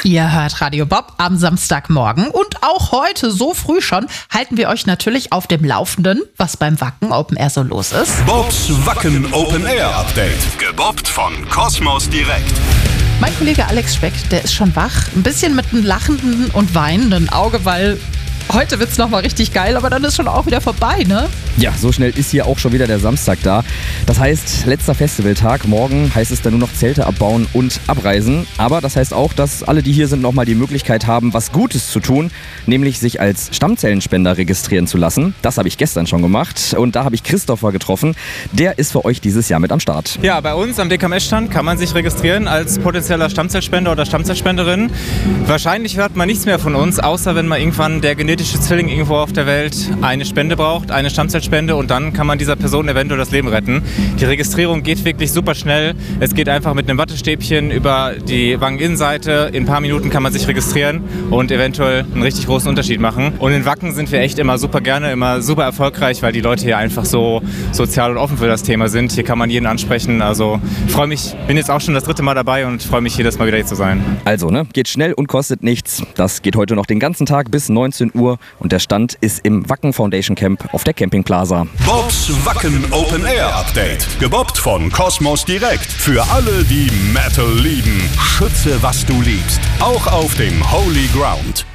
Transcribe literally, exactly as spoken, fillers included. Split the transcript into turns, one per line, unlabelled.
Ihr hört Radio Bob am Samstagmorgen und auch heute so früh schon halten wir euch natürlich auf dem Laufenden, was beim Wacken Open Air so los ist.
Bobs Wacken Open Air Update. Gebobbt von Kosmos Direkt.
Mein Kollege Alex Speck, der ist schon wach. Ein bisschen mit einem lachenden und weinenden Auge, weil heute wird's nochmal richtig geil, aber dann ist schon auch wieder vorbei, ne?
Ja, so schnell ist hier auch schon wieder der Samstag da. Das heißt, letzter Festivaltag. Morgen heißt es dann nur noch Zelte abbauen und abreisen. Aber das heißt auch, dass alle, die hier sind, nochmal die Möglichkeit haben, was Gutes zu tun, nämlich sich als Stammzellenspender registrieren zu lassen. Das habe ich gestern schon gemacht und da habe ich Christopher getroffen. Der ist für euch dieses Jahr mit am Start.
Ja, bei uns am D K M S-Stand kann man sich registrieren als potenzieller Stammzellspender oder Stammzellspenderin. Wahrscheinlich hört man nichts mehr von uns, außer wenn man irgendwann der genetische Zwilling irgendwo auf der Welt eine Spende braucht, eine Stammzellspende, und dann kann man dieser Person eventuell das Leben retten. Die Registrierung geht wirklich super schnell. Es geht einfach mit einem Wattestäbchen über die Wangeninnenseite. In ein paar Minuten kann man sich registrieren und eventuell einen richtig großen Unterschied machen. Und in Wacken sind wir echt immer super gerne, immer super erfolgreich, weil die Leute hier einfach so sozial und offen für das Thema sind. Hier kann man jeden ansprechen. Also ich freue mich, bin jetzt auch schon das dritte Mal dabei und freue mich, jedes Mal wieder hier zu sein.
Also, ne, geht schnell und kostet nichts. Das geht heute noch den ganzen Tag bis neunzehn Uhr und der Stand ist im Wacken Foundation Camp auf der Campingplaza.
Bobs Wacken Open Air Update. Gebobbt von Kosmos Direkt. Für alle, die Metal lieben. Schütze, was du liebst. Auch auf dem Holy Ground.